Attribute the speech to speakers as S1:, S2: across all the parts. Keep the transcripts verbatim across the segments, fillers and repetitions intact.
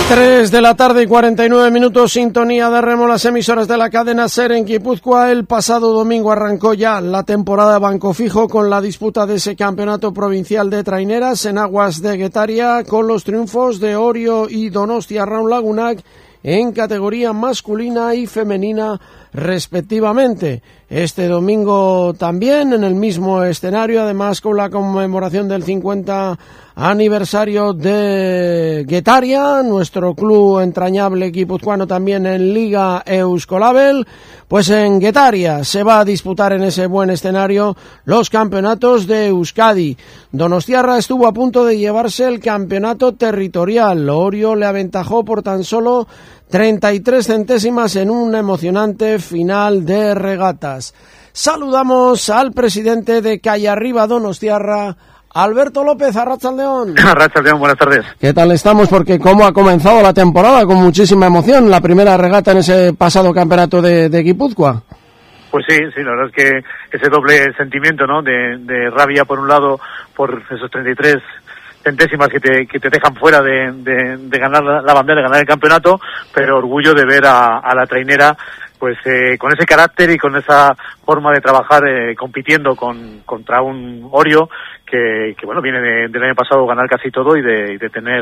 S1: tres de la tarde y cuarenta y nueve minutos, sintonía de Remo, las emisoras de la cadena SER en Guipúzcoa. El pasado domingo arrancó ya la temporada de Banco Fijo con la disputa de ese campeonato provincial de traineras en aguas de Guetaria, con los triunfos de Orio y Donostia Raun Lagunak en categoría masculina y femenina respectivamente. Este domingo también en el mismo escenario, además con la conmemoración del cincuenta aniversario de Guetaria, nuestro club entrañable guipuzcoano también en Liga Euskolabel. Pues en Guetaria se va a disputar en ese buen escenario los campeonatos de Euskadi. Donostiarra estuvo a punto de llevarse el campeonato territorial. Orio le aventajó por tan solo treinta y tres centésimas en un emocionante final de regatas. Saludamos al presidente de Calle Arriba Donostiarra, Alberto López. Arratsaldeon.
S2: Arratsaldeon, buenas tardes.
S1: ¿Qué tal estamos? Porque cómo ha comenzado la temporada, con muchísima emoción, la primera regata en ese pasado campeonato de, de Guipúzcoa.
S2: Pues sí, sí, la verdad es que ese doble sentimiento, ¿no? De, de rabia por un lado por esos treinta y tres centésimas que te, que te dejan fuera de, de, de ganar la bandera, de ganar el campeonato, pero orgullo de ver a, a la trainera pues eh, con ese carácter y con esa forma de trabajar eh, compitiendo con contra un Orio que, que bueno, viene de, del año pasado ganar casi todo y de, y de tener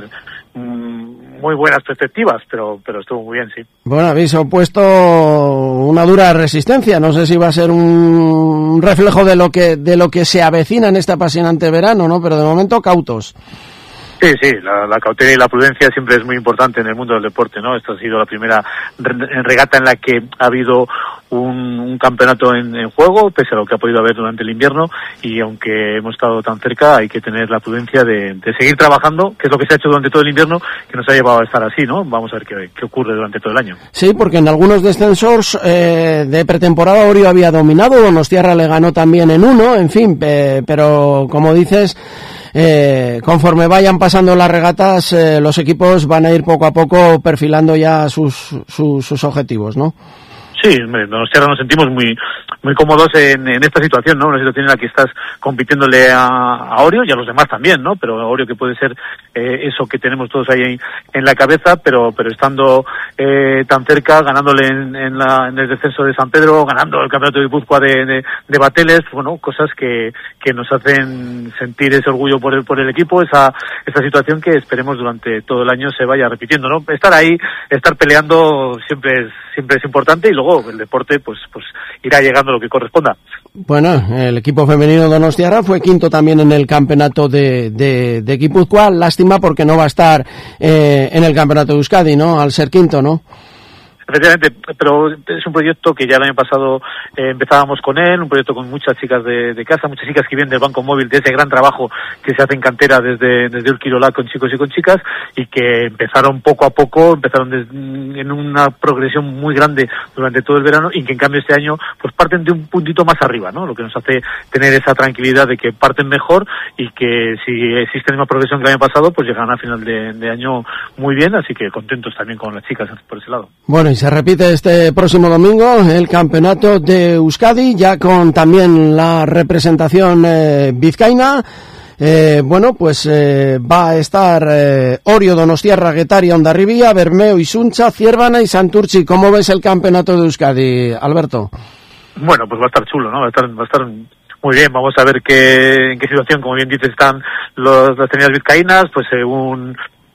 S2: mm, muy buenas perspectivas, pero pero estuvo muy bien, sí.
S1: Bueno, habéis opuesto una dura resistencia, no sé si va a ser un reflejo de lo que de lo que se avecina en este apasionante verano, ¿no? Pero de momento cautos.
S2: Sí, sí, la, la cautela y la prudencia siempre es muy importante en el mundo del deporte, ¿no? Esta ha sido la primera re- regata en la que ha habido un, un campeonato en, en juego, pese a lo que ha podido haber durante el invierno, y aunque hemos estado tan cerca, hay que tener la prudencia de, de seguir trabajando, que es lo que se ha hecho durante todo el invierno, que nos ha llevado a estar así, ¿no? Vamos a ver qué, qué ocurre durante todo el año.
S1: Sí, porque en algunos descensos eh, de pretemporada Orio había dominado, Donostiarra le ganó también en uno, en fin, eh, pero como dices, Eh, conforme vayan pasando las regatas, eh, los equipos van a ir poco a poco perfilando ya sus, sus, sus objetivos, ¿no?
S2: Sí, Donostiarra nos sentimos muy muy cómodos en, en esta situación, ¿no? Una situación en la que estás compitiéndole a, a Orio y a los demás también, ¿no? Pero Orio que puede ser eh, eso que tenemos todos ahí en, en la cabeza, pero pero estando eh, tan cerca, ganándole en, en, la, en el descenso de San Pedro, ganando el campeonato de Guipúzcoa de, de, de Bateles, bueno, cosas que, que nos hacen sentir ese orgullo por el, por el equipo, esa, esa situación que esperemos durante todo el año se vaya repitiendo, ¿no? Estar ahí, estar peleando siempre es, siempre es importante y luego el deporte pues pues irá llegando lo que corresponda.
S1: Bueno, el equipo femenino Donostiarra fue quinto también en el campeonato de, de, de Guipúzcoa. Lástima porque no va a estar eh, en el campeonato de Euskadi, ¿no? Al ser quinto, ¿no?
S2: Efectivamente, pero es un proyecto que ya el año pasado eh, empezábamos con él, un proyecto con muchas chicas de, de casa, muchas chicas que vienen del Banco Móvil, de ese gran trabajo que se hace en cantera desde, desde Urquiola con chicos y con chicas, y que empezaron poco a poco, empezaron des, en una progresión muy grande durante todo el verano, y que en cambio este año pues parten de un puntito más arriba, ¿no? Lo que nos hace tener esa tranquilidad de que parten mejor y que si existe la misma progresión que el año pasado, pues llegarán a final de, de año muy bien, así que contentos también con las chicas por ese lado.
S1: Bueno, y se repite este próximo domingo el campeonato de Euskadi, ya con también la representación eh, vizcaína. Eh, bueno, pues eh, va a estar eh, Orio, Donostiarra, Guetaria, Hondarribia, Bermeo, Isuncha, Ciervana y Santurtzi. ¿Cómo ves el campeonato de Euskadi, Alberto?
S2: Bueno, pues va a estar chulo, ¿no? Va a estar, va a estar muy bien. Vamos a ver qué, en qué situación, como bien dices, están los, las tenidas vizcaínas, pues eh, un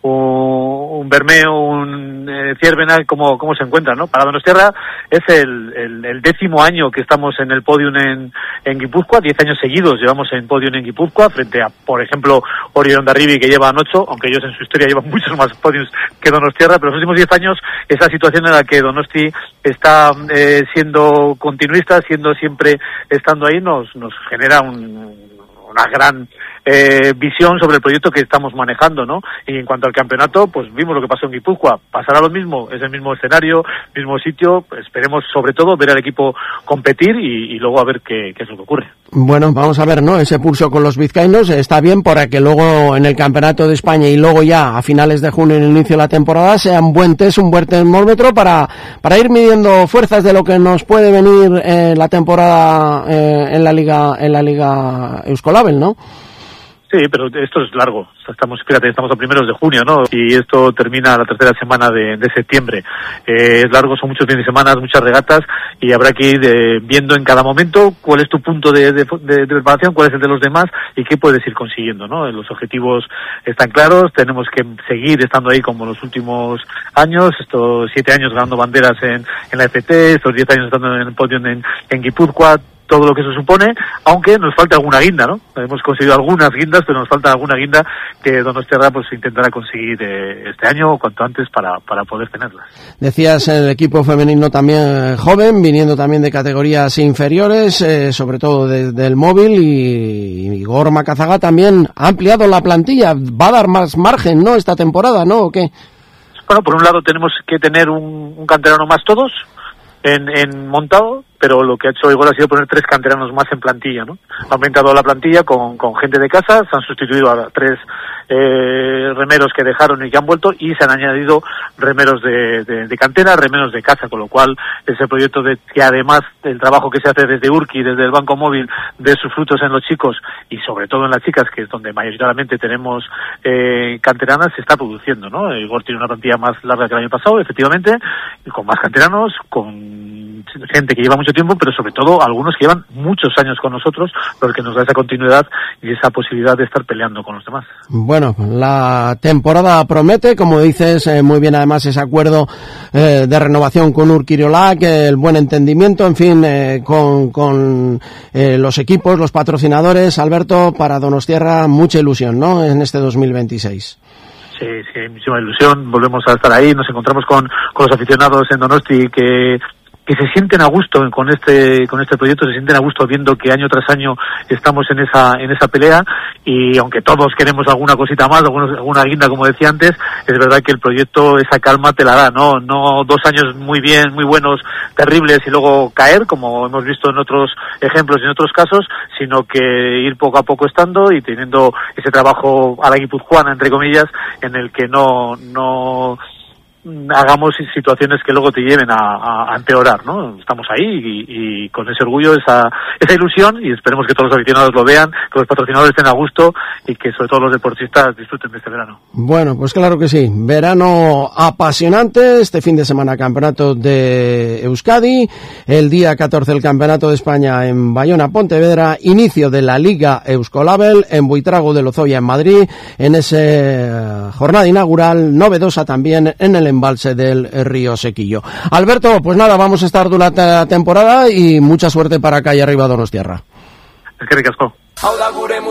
S2: un, un Bermeo, un eh, Ciervena, cómo, cómo se encuentran, ¿no? Para Donostiarra es el, el, el décimo año que estamos en el podium en, en Guipúzcoa, diez años seguidos llevamos en podium en Guipúzcoa, frente a, por ejemplo, Orio y Hondarribia, que llevan ocho, aunque ellos en su historia llevan muchos más podiums que Donostiarra, pero los últimos diez años, esa situación en la que Donosti está eh, siendo continuista, siendo siempre estando ahí, nos, nos genera un, una gran eh, visión sobre el proyecto que estamos manejando, ¿no? Y en cuanto al campeonato, pues vimos lo que pasó en Guipúzcoa. Pasará lo mismo, es el mismo escenario, mismo sitio. Esperemos, sobre todo, ver al equipo competir y, y luego a ver qué, qué es lo que ocurre.
S1: Bueno, vamos a ver, ¿no? Ese pulso con los vizcaínos está bien para que luego en el Campeonato de España y luego ya a finales de junio, en el inicio de la temporada, sea un buen test, un buen termómetro para, para ir midiendo fuerzas de lo que nos puede venir eh, la temporada eh, en la Liga, en la Liga Euskolabel, ¿no?
S2: Sí, pero esto es largo. Estamos, fíjate, estamos a primeros de junio, ¿no? Y esto termina la tercera semana de, de septiembre. Eh, es largo, son muchos fines de semana, muchas regatas, y habrá que ir eh, viendo en cada momento cuál es tu punto de, de, de, de preparación, cuál es el de los demás y qué puedes ir consiguiendo, ¿no? Los objetivos están claros, tenemos que seguir estando ahí como los últimos años, estos siete años ganando banderas en, en la F T, estos diez años estando en el podio en, en Guipúzcoa, todo lo que eso supone, aunque nos falta alguna guinda, ¿no? Hemos conseguido algunas guindas, pero nos falta alguna guinda que Donostiarra pues intentará conseguir eh, este año o cuanto antes para, para poder tenerlas.
S1: Decías el equipo femenino también joven, viniendo también de categorías inferiores, eh, sobre todo de, del móvil, y, y Gorma Cazaga también ha ampliado la plantilla, va a dar más margen, ¿no? Esta temporada, ¿no? ¿O qué?
S2: Bueno, por un lado tenemos que tener un, un canterano más todos en, en montado, pero lo que ha hecho Igor ha sido poner tres canteranos más en plantilla, ¿no? Ha aumentado la plantilla con, con gente de casa, se han sustituido a tres eh, remeros que dejaron y que han vuelto, y se han añadido remeros de, de, de cantera, remeros de casa, con lo cual ese proyecto de que además del trabajo que se hace desde Urki, desde el Banco Móvil, de sus frutos en los chicos y sobre todo en las chicas, que es donde mayoritariamente tenemos eh, canteranas, se está produciendo, ¿no? Igor tiene una plantilla más larga que el año pasado, efectivamente, y con más canteranos, con gente que lleva mucho tiempo, pero sobre todo algunos que llevan muchos años con nosotros, lo que nos da esa continuidad y esa posibilidad de estar peleando con los demás.
S1: Bueno, la temporada promete, como dices, eh, muy bien además ese acuerdo eh, de renovación con Urkirolak, eh, el buen entendimiento, en fin, eh, con, con eh, los equipos, los patrocinadores. Alberto, para Donostiarra mucha ilusión, ¿no?, en este dos mil veintiséis.
S2: Sí, sí, muchísima ilusión, volvemos a estar ahí, nos encontramos con, con los aficionados en Donosti que que se sienten a gusto con este con este proyecto, se sienten a gusto viendo que año tras año estamos en esa en esa pelea, y aunque todos queremos alguna cosita más, alguna, alguna guinda, como decía antes, es verdad que el proyecto esa calma te la da, no no dos años muy bien, muy buenos, terribles y luego caer, como hemos visto en otros ejemplos y en otros casos, sino que ir poco a poco estando y teniendo ese trabajo a la guipuzcoana, entre comillas, en el que no no hagamos situaciones que luego te lleven a, a, a empeorar, ¿no? Estamos ahí y, y con ese orgullo, esa esa ilusión, y esperemos que todos los aficionados lo vean, que los patrocinadores estén a gusto y que sobre todo los deportistas disfruten de este verano. Bueno, pues claro que sí, verano apasionante, este fin de semana campeonato de Euskadi, el día catorce el campeonato de España en Bayona, Pontevedra, inicio de la Liga Euskolabel en Buitrago de Lozoya en Madrid, en esa jornada inaugural novedosa también en el embalse del río Sequillo. Alberto, pues nada, vamos a estar durante la temporada y mucha suerte para acá y arriba Donostiarra. Es que ricasco.